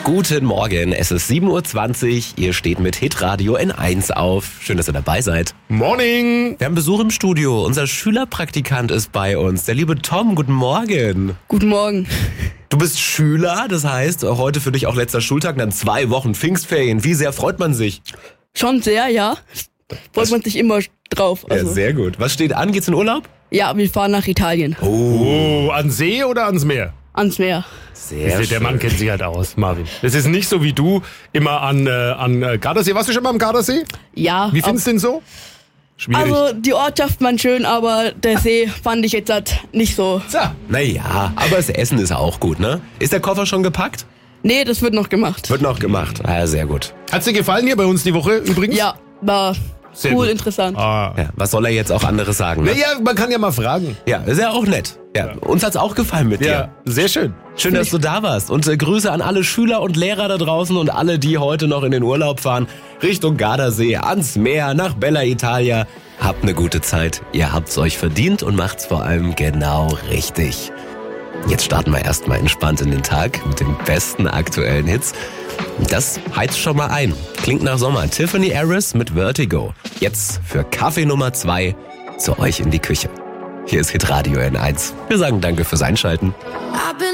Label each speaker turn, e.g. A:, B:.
A: Guten Morgen, es ist 7.20 Uhr, ihr steht mit Hitradio N1 auf. Schön, dass ihr dabei seid.
B: Morning!
A: Wir haben Besuch im Studio, unser Schülerpraktikant ist bei uns, der liebe Tom. Guten Morgen.
C: Guten Morgen.
A: Du bist Schüler, das heißt, heute für dich auch letzter Schultag, dann 2 Wochen Pfingstferien. Wie sehr freut man sich?
C: Schon sehr, ja. Freut man sich immer drauf.
A: Ja, sehr gut. Was steht an? Geht's in Urlaub?
C: Ja, wir fahren nach Italien.
B: Oh, an See oder ans Meer?
C: Ans Meer.
A: Sehr
B: Der
A: schön.
B: Mann kennt sich halt aus, Marvin. Das ist nicht so wie du immer an Gardasee. Warst du schon mal am Gardasee?
C: Ja.
B: Wie findest du den so? Schwierig.
C: Also die Ortschaft fand schön, aber der See fand ich jetzt halt nicht so.
A: Naja, aber das Essen ist auch gut, ne? Ist der Koffer schon gepackt?
C: Nee, das wird noch gemacht.
A: Wird noch gemacht. Ah, sehr gut.
B: Hat's dir gefallen hier bei uns die Woche übrigens?
C: Ja, war
B: Sehr
C: cool,
B: gut.
C: interessant.
B: Ah.
A: Ja, was soll er jetzt auch anderes sagen? Ne?
B: Naja, man kann ja mal fragen.
A: Ja, ist ja auch nett. Ja, uns hat's auch gefallen mit dir.
B: Ja, sehr schön.
A: Schön, dass du da warst. Und Grüße an alle Schüler und Lehrer da draußen und alle, die heute noch in den Urlaub fahren. Richtung Gardasee, ans Meer, nach Bella Italia. Habt eine gute Zeit. Ihr habt's euch verdient und macht's vor allem genau richtig. Jetzt starten wir erstmal entspannt in den Tag mit den besten aktuellen Hits. Das heizt schon mal ein. Klingt nach Sommer. Tiffany Harris mit Vertigo. Jetzt für Kaffee Nummer 2 zu euch in die Küche. Hier ist Hitradio N1. Wir sagen danke fürs Einschalten.